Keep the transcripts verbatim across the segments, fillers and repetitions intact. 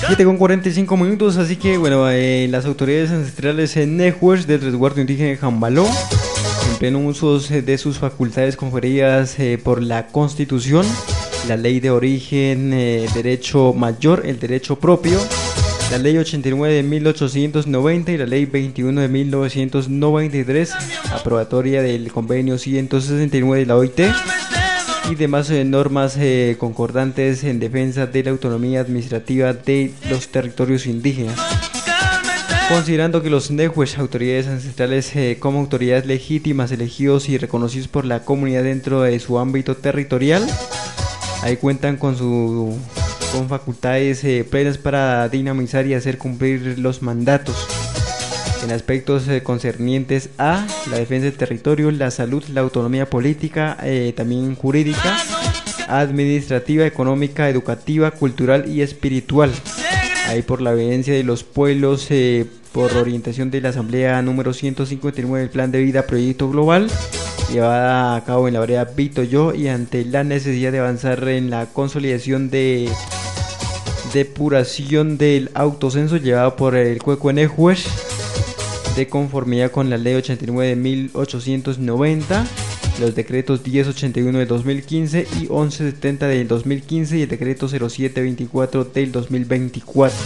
siete con cuarenta y cinco minutos, así que bueno, eh, las autoridades ancestrales en Nehues del resguardo indígena de Jambaló, en pleno uso de sus facultades conferidas eh, por la Constitución, la ley de origen, eh, derecho mayor, el derecho propio, la ley ochenta y nueve de mil ochocientos noventa y la ley veintiuno de mil novecientos noventa y tres, aprobatoria del convenio ciento sesenta y nueve de la O I T, y demás eh, normas eh, concordantes en defensa de la autonomía administrativa de los territorios indígenas. Considerando que los Nehues, autoridades ancestrales eh, como autoridades legítimas, elegidos y reconocidos por la comunidad dentro de su ámbito territorial, ahí cuentan con su con facultades eh, plenas para dinamizar y hacer cumplir los mandatos en aspectos eh, concernientes a la defensa del territorio, la salud, la autonomía política, eh, también jurídica, administrativa, económica, educativa, cultural y espiritual. Ahí por la evidencia de los pueblos, eh, por orientación de la Asamblea número ciento cincuenta y nueve del Plan de Vida Proyecto Global, llevada a cabo en la vereda Vitoyo, y ante la necesidad de avanzar en la consolidación de depuración del autocenso llevado por el Cuecuenehues, de conformidad con la ley ochenta y nueve de mil ochocientos noventa, los decretos diez ochenta y uno del dos mil quince y once setenta del dos mil quince y el decreto cero siete veinticuatro del dos mil veinticuatro.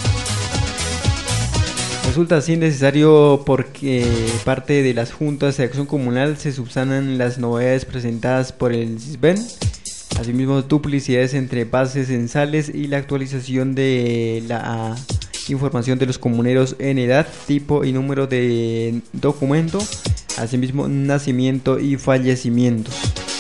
Resulta así necesario porque parte de las juntas de acción comunal se subsanan las novedades presentadas por el CISBEN, asimismo duplicidades entre bases censales y la actualización de la información de los comuneros en edad, tipo y número de documento, asimismo nacimiento y fallecimientos.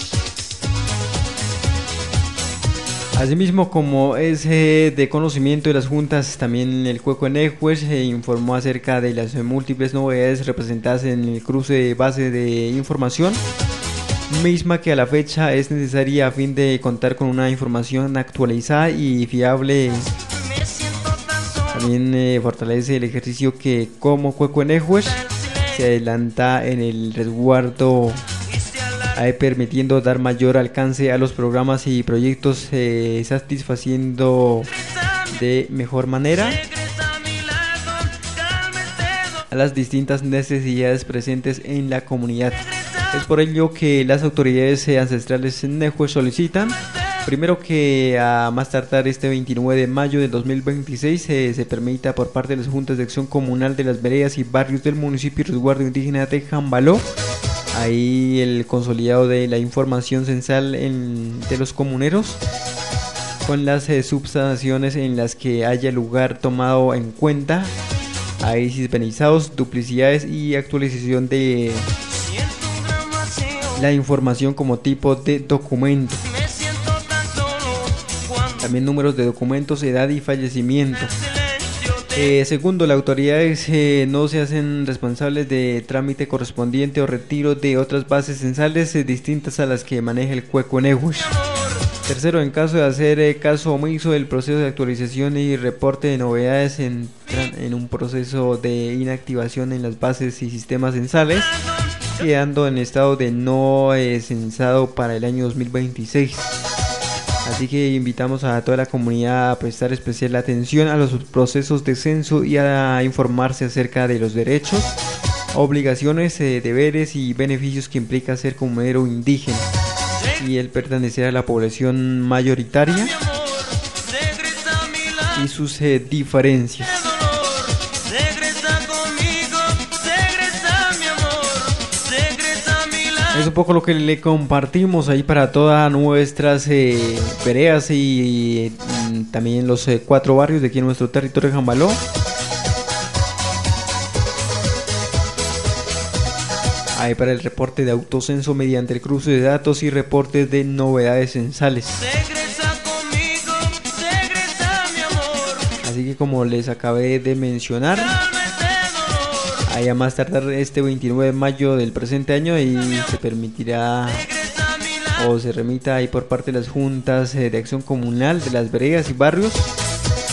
Asimismo, como es eh, de conocimiento de las juntas, también el Cuecuenehues se informó acerca de las múltiples novedades representadas en el cruce de base de información, misma que a la fecha es necesaria a fin de contar con una información actualizada y fiable. También eh, fortalece el ejercicio que como Cuecuenehues se adelanta en el resguardo, eh, permitiendo dar mayor alcance a los programas y proyectos, eh, satisfaciendo de mejor manera a las distintas necesidades presentes en la comunidad. Es por ello que las autoridades eh, ancestrales Nehues solicitan primero que a más tardar este veintinueve de mayo del dos mil veintiséis eh, se permita por parte de las juntas de acción comunal de las veredas y barrios del municipio y resguardo indígena de Jambaló, ahí el consolidado de la información censal en, de los comuneros, con las eh, subsanaciones en las que haya lugar tomado en cuenta, ahí cisbenizados, duplicidades y actualización de la información como tipo de documento. También números de documentos, edad y fallecimiento. Eh, segundo, las autoridades eh, no se hacen responsables de trámite correspondiente o retiro de otras bases censales eh, distintas a las que maneja el Cuecuenehues. Tercero, en caso de hacer eh, caso omiso del proceso de actualización y reporte de novedades, entran en un proceso de inactivación en las bases y sistemas censales, quedando en estado de no eh, censado para el año dos mil veintiséis. Así que invitamos a toda la comunidad a prestar especial atención a los procesos de censo y a informarse acerca de los derechos, obligaciones, eh, deberes y beneficios que implica ser comunero indígena y el pertenecer a la población mayoritaria y sus eh, diferencias. Es un poco lo que le compartimos ahí para todas nuestras eh, veredas y, y también los eh, cuatro barrios de aquí en nuestro territorio de Jambaló. Ahí para el reporte de autocenso mediante el cruce de datos y reportes de novedades censales. Así que como les acabé de mencionar, ahí a más tardar este veintinueve de mayo del presente año y se permitirá o se remita ahí por parte de las juntas de acción comunal de las veredas y barrios